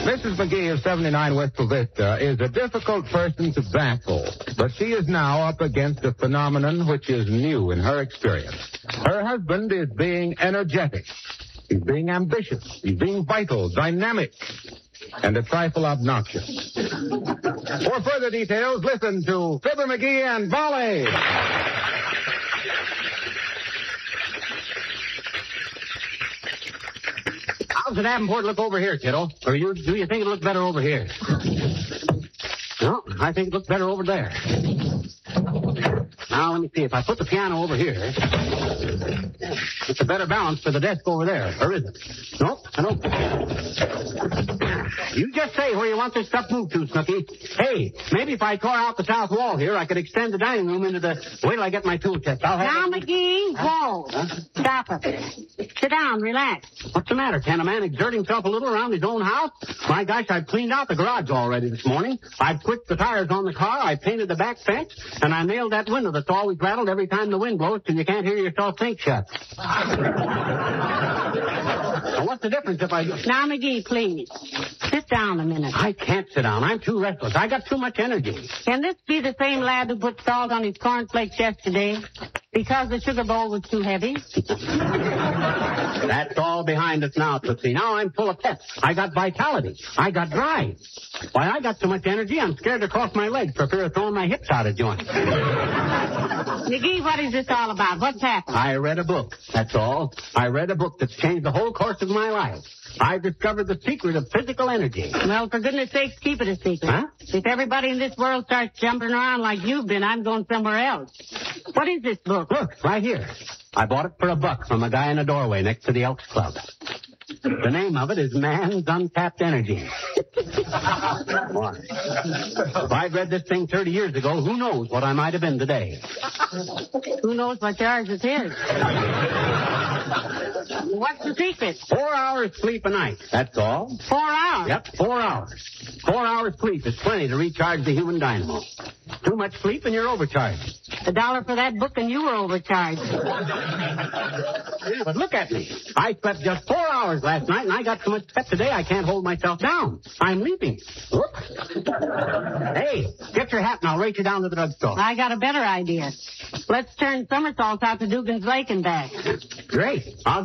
Mrs. McGee of 79 Wistful Vista is a difficult person to baffle, but she is now up against a phenomenon which is new in her experience. Her husband is being energetic. He's being ambitious. He's being vital, dynamic, and a trifle obnoxious. For further details, listen to Fibber McGee and Volley. How's it Davenport look over here, kiddo? Or do you think it looked better over here? No, I think it looks better over there. Now, let me see. If I put the piano over here, it's a better balance for the desk over there. Or is it? Nope. You just say where you want this stuff moved to, Snooky. Hey, maybe if I tore out the south wall here, I could extend the dining room into the... Wait till I get my tool chest. Now, McGee, whoa. Stop it. Sit down, relax. What's the matter? Can a man exert himself a little around his own house? My gosh, I've cleaned out the garage already this morning. I've switched the tires on the car. I painted the back fence. And I nailed that window that's always rattled every time the wind blows till you can't hear yourself think shut. Now, what's the difference if I... Now, McGee, please. Sit down a minute. I can't sit down. I'm too restless. I got too much energy. Can this be the same lad who put salt on his cornflakes yesterday because the sugar bowl was too heavy? That's all behind us now, Tootsie. Now I'm full of pep. I got vitality. I got drive. Why, I got so much energy, I'm scared to cross my legs for fear of throwing my hips out of joint. McGee, what is this all about? What's happened? I read a book, that's all. I read a book that's changed the whole course of my life. I discovered the secret of physical energy. Well, for goodness sakes, keep it a secret. Huh? If everybody in this world starts jumping around like you've been, I'm going somewhere else. What is this book? Look, right here. I bought it for $1 from a guy in a doorway next to the Elks Club. The name of it is Man's Untapped Energy. Why? If I'd read this thing 30 years ago, who knows what I might have been today. Who knows what yours is his? What's the secret? 4 hours sleep a night, that's all. 4 hours? Yep, 4 hours. 4 hours sleep is plenty to recharge the human dynamo. Too much sleep and you're overcharged. $1 for that book and you were overcharged. Yeah, but look at me. I slept just 4 hours last night and I got so much pep today I can't hold myself down. I'm leaping. Look. Hey, get your hat and I'll race you down to the drugstore. I got a better idea. Let's turn somersaults out to Dugan's Lake and back. Great. I'll